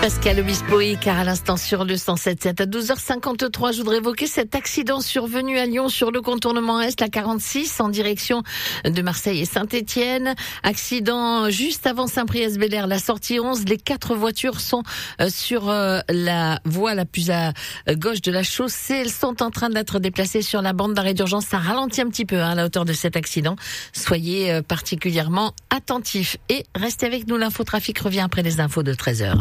Pascal Obispo car à l'instant sur le 107.7 à 12h53, je voudrais évoquer cet accident survenu à Lyon sur le contournement Est, la 46 en direction de Marseille et Saint-Étienne. Accident juste avant Saint-Priest-Bel-Air, la sortie 11. Les 4 voitures sont sur la voie la plus à gauche de la chaussée. Elles sont en train d'être déplacées sur la bande d'arrêt d'urgence. Ça ralentit un petit peu à la hauteur de cet accident. Soyez particulièrement attentifs et restez avec nous. L'infotrafic revient après les infos de 13h.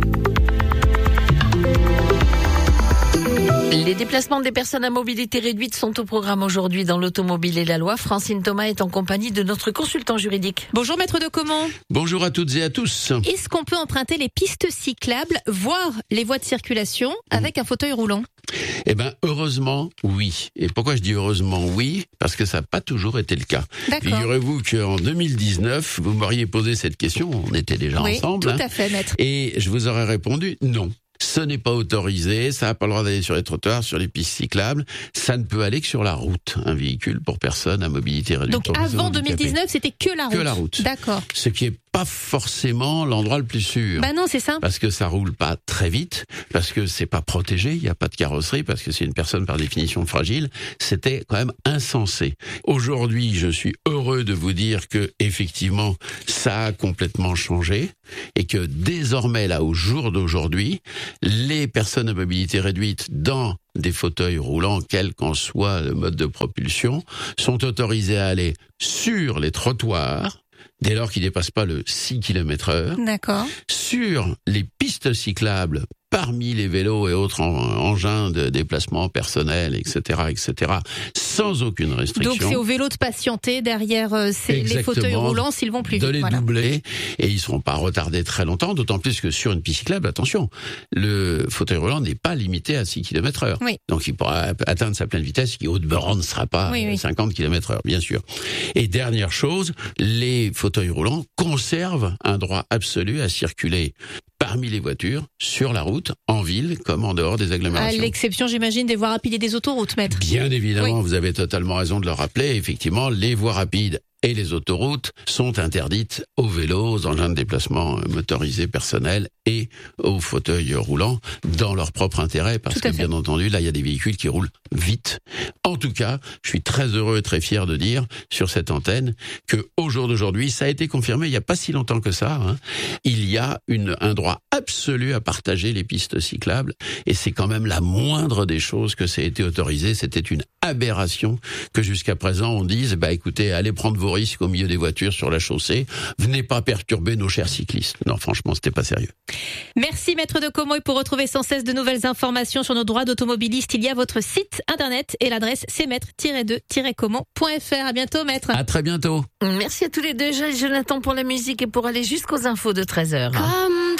Les déplacements des personnes à mobilité réduite sont au programme aujourd'hui dans l'automobile et la loi. Francine Thomas est en compagnie de notre consultant juridique. Bonjour maître de Caumont. Bonjour à toutes et à tous. Est-ce qu'on peut emprunter les pistes cyclables, voire les voies de circulation avec un fauteuil roulant ? Eh ben, heureusement, oui. Et pourquoi je dis heureusement oui ? Parce que ça n'a pas toujours été le cas. D'accord. Figurez-vous qu'en 2019, vous m'auriez posé cette question, on était déjà ensemble. Oui, tout à fait, maître. Et je vous aurais répondu non. Ce n'est pas autorisé, ça n'a pas le droit d'aller sur les trottoirs, sur les pistes cyclables, ça ne peut aller que sur la route, un véhicule pour personne à mobilité réduite. Donc avant 2019, c'était que la route. Que la route. D'accord. Ce qui est pas forcément l'endroit le plus sûr. Bah non, c'est ça. Parce que ça roule pas très vite, parce que c'est pas protégé, il y a pas de carrosserie, parce que c'est une personne par définition fragile. C'était quand même insensé. Aujourd'hui, je suis heureux de vous dire que effectivement, ça a complètement changé et que désormais, là, au jour d'aujourd'hui, les personnes à mobilité réduite dans des fauteuils roulants, quel qu'en soit le mode de propulsion, sont autorisés à aller sur les trottoirs, dès lors qu'ils ne dépassent pas le 6 km/h. D'accord. Sur les pistes cyclables, parmi les vélos et autres engins de déplacement personnel, etc., sans aucune restriction. Donc c'est aux vélos de patienter derrière les fauteuils roulants s'ils vont plus vite. De les doubler, et ils seront pas retardés très longtemps, d'autant plus que sur une piste cyclable, attention, le fauteuil roulant n'est pas limité à 6 km/h. Oui. Donc il pourra atteindre sa pleine vitesse, qui haute borne ne sera pas 50 km/h, bien sûr. Et dernière chose, les fauteuils roulants conservent un droit absolu à circuler parmi les voitures, sur la route, en ville, comme en dehors des agglomérations. À l'exception, j'imagine, des voies rapides et des autoroutes, maître. Bien évidemment, vous avez totalement raison de le rappeler. Effectivement, les voies rapides et les autoroutes sont interdites aux vélos, aux engins de déplacement motorisés personnels et aux fauteuils roulants dans leur propre intérêt, parce que bien entendu, là, il y a des véhicules qui roulent vite. En tout cas, je suis très heureux et très fier de dire sur cette antenne que au jour d'aujourd'hui, ça a été confirmé il n'y a pas si longtemps que ça, il y a un droit absolu à partager les pistes cyclables, et c'est quand même la moindre des choses que ça a été autorisé. C'était une aberration que jusqu'à présent on dise, écoutez, allez prendre vos risques au milieu des voitures sur la chaussée, venez pas perturber nos chers cyclistes. Non, franchement, c'était pas sérieux. Merci maître de Caumont, et pour retrouver sans cesse de nouvelles informations sur nos droits d'automobiliste, il y a votre site internet et l'adresse c'est maître-de-caumont.fr. À bientôt maître. À très bientôt. Merci à tous les deux, Jonathan, pour la musique et pour aller jusqu'aux infos de 13h.